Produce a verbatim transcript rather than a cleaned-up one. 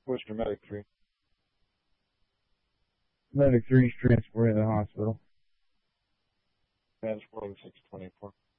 What's your medic three? Medic three's transporting to the hospital. Transporting six twenty-four.